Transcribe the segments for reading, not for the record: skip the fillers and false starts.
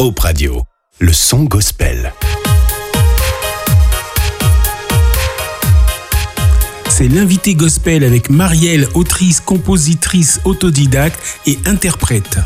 Hope Radio, le son gospel. C'est l'invité gospel avec Marielle, autrice, compositrice, autodidacte et interprète.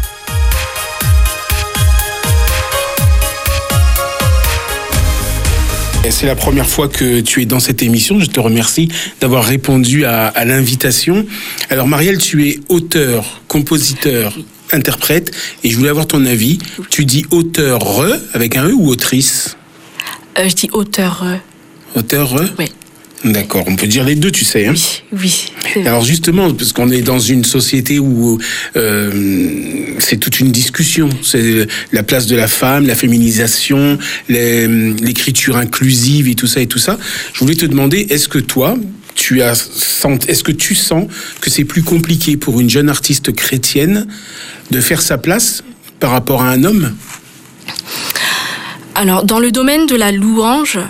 C'est la première fois que tu es dans cette émission. Je te remercie d'avoir répondu à l'invitation. Alors Marielle, tu es auteur, compositeur, interprète, et je voulais avoir ton avis. Tu dis auteur avec un E ou autrice? Je dis auteur. Auteur? Oui. D'accord, on peut dire les deux, tu sais. Hein? Oui. Alors justement, parce qu'on est dans une société où c'est toute une discussion. C'est la place de la femme, la féminisation, l'écriture inclusive et tout ça. Je voulais te demander, est-ce que tu sens que c'est plus compliqué pour une jeune artiste chrétienne de faire sa place par rapport à un homme? Alors, dans le domaine de la louange,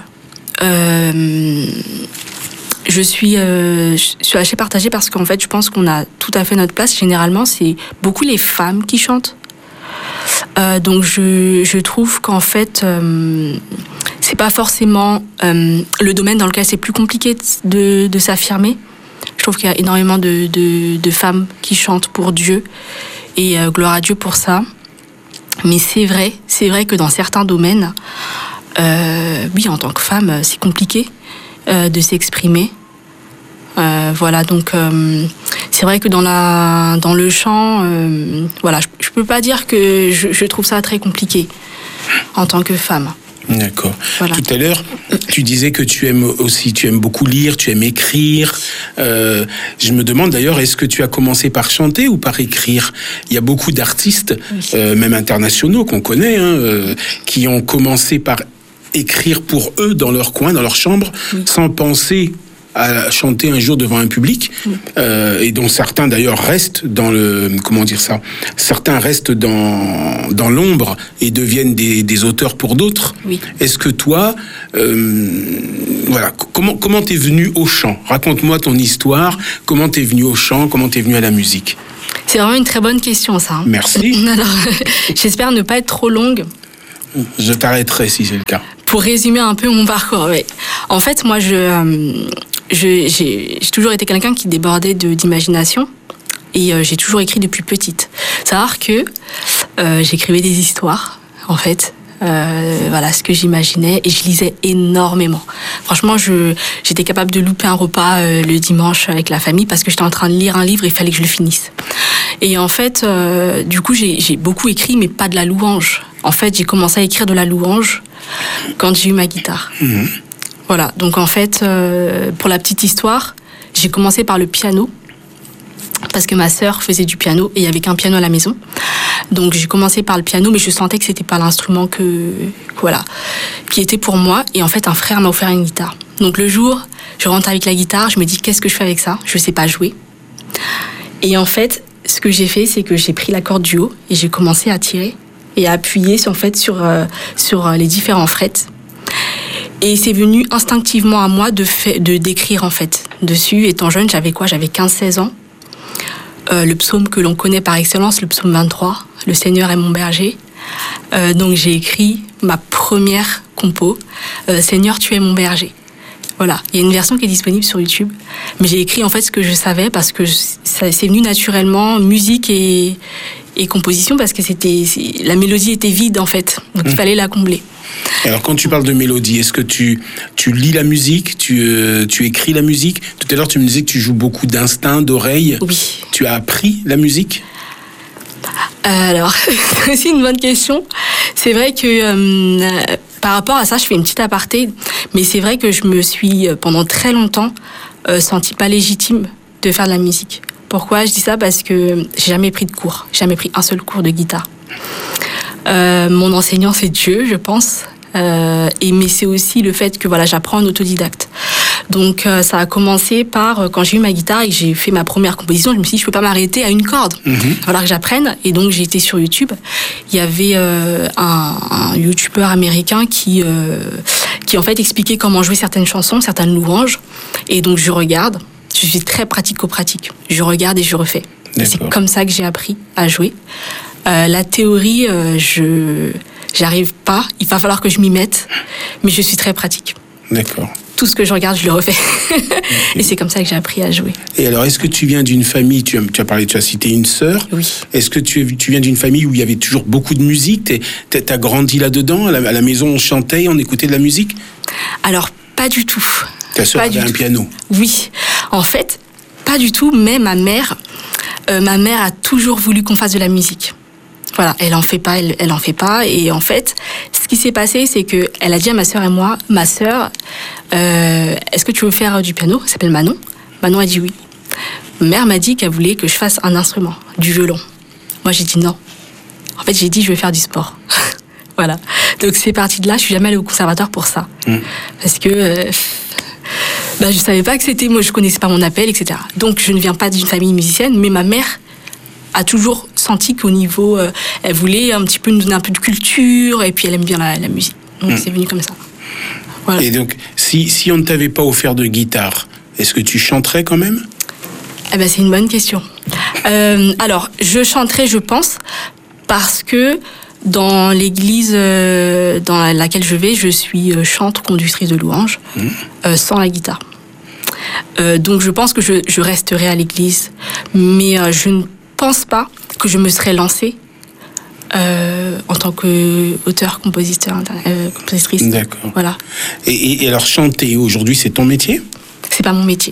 je suis assez partagée parce qu'en fait, je pense qu'on a tout à fait notre place. Généralement, c'est beaucoup les femmes qui chantent. Donc, je trouve qu'en fait, c'est pas forcément le domaine dans lequel c'est plus compliqué de s'affirmer. Je trouve qu'il y a énormément de femmes qui chantent pour Dieu et gloire à Dieu pour ça. Mais c'est vrai que dans certains domaines, oui, en tant que femme, c'est compliqué de s'exprimer. Voilà, donc c'est vrai que dans le chant, voilà, je peux pas dire que je trouve ça très compliqué en tant que femme. D'accord. Voilà. Tout à l'heure, tu disais que tu aimes beaucoup lire, tu aimes écrire. Je me demande d'ailleurs, est-ce que tu as commencé par chanter ou par écrire? Il y a beaucoup d'artistes, même internationaux qu'on connaît, qui ont commencé par écrire pour eux dans leur coin, dans leur chambre, sans penser à chanter un jour devant un public, et dont certains d'ailleurs restent dans certains restent dans l'ombre et deviennent des auteurs pour d'autres. Oui. Est-ce que toi, voilà, comment t'es venu au chant? Raconte-moi ton histoire, comment t'es venu au chant, comment t'es venu à la musique? C'est vraiment une très bonne question, ça. Merci. Alors, j'espère ne pas être trop longue. Je t'arrêterai si c'est le cas. Pour résumer un peu mon parcours, oui. En fait, moi, j'ai toujours été quelqu'un qui débordait d'imagination et j'ai toujours écrit depuis petite. Savoir que j'écrivais des histoires, en fait. Voilà ce que j'imaginais et je lisais énormément. Franchement, j'étais capable de louper un repas le dimanche avec la famille parce que j'étais en train de lire un livre et il fallait que je le finisse. Et en fait, du coup, j'ai beaucoup écrit, mais pas de la louange. En fait, j'ai commencé à écrire de la louange quand j'ai eu ma guitare. Mmh. Voilà, donc en fait, pour la petite histoire, j'ai commencé par le piano, parce que ma sœur faisait du piano, et il n'y avait qu'un piano à la maison. Donc j'ai commencé par le piano, mais je sentais que c'était pas l'instrument qui était pour moi. Et en fait, un frère m'a offert une guitare. Donc le jour, je rentre avec la guitare, je me dis, qu'est-ce que je fais avec ça? Je sais pas jouer. Et en fait, ce que j'ai fait, c'est que j'ai pris la corde du haut, et j'ai commencé à tirer, et à appuyer sur les différents frets. Et c'est venu instinctivement à moi d'écrire en fait dessus. Étant jeune, j'avais 15-16 ans. Le psaume que l'on connaît par excellence, le psaume 23, le Seigneur est mon berger. Donc j'ai écrit ma première compo, Seigneur, tu es mon berger. Voilà, il y a une version qui est disponible sur YouTube. Mais j'ai écrit en fait ce que je savais parce que c'est venu naturellement, musique et composition, parce que la mélodie était vide en fait. Donc il fallait la combler. Alors quand tu parles de mélodie, est-ce que tu lis la musique, tu écris la musique? Tout à l'heure tu me disais que tu joues beaucoup d'instinct, d'oreille. Oui. Tu as appris la musique? Alors, c'est aussi une bonne question. C'est vrai que par rapport à ça, je fais une petite aparté, mais c'est vrai que je me suis pendant très longtemps sentie pas légitime de faire de la musique. Pourquoi je dis ça? Parce que j'ai jamais pris de cours, jamais pris un seul cours de guitare. Mon enseignant, c'est Dieu, je pense. Mais c'est aussi le fait que voilà, j'apprends en autodidacte. Donc ça a commencé par quand j'ai eu ma guitare et que j'ai fait ma première composition, je me suis dit je peux pas m'arrêter à une corde. Il va falloir que j'apprenne. Et donc j'ai été sur YouTube. Il y avait un YouTuber américain qui en fait expliquait comment jouer certaines chansons, certaines louanges. Et donc je regarde. Je suis très pratico-pratique. Je regarde et je refais. Et c'est comme ça que j'ai appris à jouer. La théorie, J'arrive pas. Il va falloir que je m'y mette. Mais je suis très pratique. D'accord. Tout ce que je regarde, je le refais. Et c'est comme ça que j'ai appris à jouer. Et alors, est-ce que tu viens d'une famille, tu as cité une sœur. Oui. Est-ce que tu viens d'une famille où il y avait toujours beaucoup de musique? T'as grandi là-dedans? À la maison, on chantait, on écoutait de la musique? Alors, pas du tout. Ta sœur avait un piano? Oui. En fait, pas du tout, mais ma mère a toujours voulu qu'on fasse de la musique. Voilà, elle en fait pas. Et en fait, ce qui s'est passé, c'est que elle a dit à ma sœur et moi, ma sœur, est-ce que tu veux faire du piano? Elle s'appelle Manon. Manon a dit oui. Ma mère m'a dit qu'elle voulait que je fasse un instrument, du violon. Moi, j'ai dit non. En fait, j'ai dit je vais faire du sport. Voilà. Donc c'est parti de là. Je suis jamais allée au conservatoire pour ça, parce que je savais pas que c'était. Moi, je connaissais pas mon appel, etc. Donc je ne viens pas d'une famille musicienne, mais ma mère a toujours senti qu'au niveau, elle voulait un petit peu nous donner un peu de culture, et puis elle aime bien la musique. Donc c'est venu comme ça. Voilà. Et donc, si on ne t'avait pas offert de guitare, est-ce que tu chanterais quand même? C'est une bonne question. Alors, je chanterais, je pense, parce que dans l'église dans laquelle je vais, je suis chante, conductrice de louanges, sans la guitare. Donc je pense que je resterai à l'église, mais je ne pense pas que je me serais lancée en tant qu'auteur, compositeur, compositrice. D'accord. Voilà. Et alors chanter aujourd'hui, c'est ton métier? C'est pas mon métier.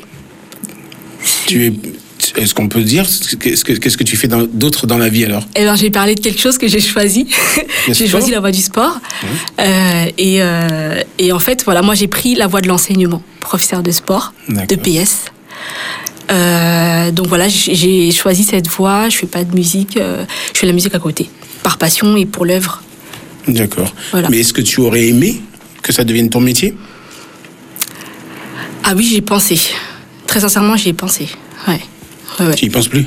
Est-ce qu'on peut dire qu'est-ce que tu fais d'autre dans la vie alors? J'ai parlé de quelque chose que j'ai choisi. J'ai choisi la voie du sport. Et en fait, voilà, moi j'ai pris la voie de l'enseignement, professeur de sport, de PS. Donc voilà, j'ai choisi cette voie. Je fais pas de musique, je fais la musique à côté, par passion et pour l'œuvre. D'accord. Voilà. Mais est-ce que tu aurais aimé que ça devienne ton métier? Ah oui, j'y ai pensé. Très sincèrement, j'y ai pensé. Ouais. Tu y penses plus?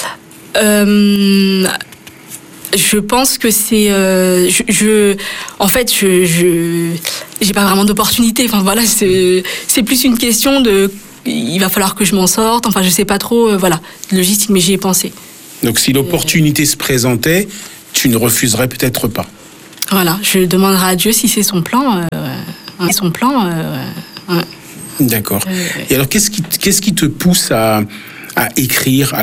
Je pense que c'est. En fait, j'ai pas vraiment d'opportunité. Enfin voilà, c'est plus une question de. Il va falloir que je m'en sorte. Enfin, je sais pas trop. Voilà, logistique, mais j'y ai pensé. Donc, si l'opportunité se présentait, tu ne refuserais peut-être pas. Voilà, je demanderai à Dieu si c'est son plan. D'accord. Et alors, qu'est-ce qui te pousse à écrire,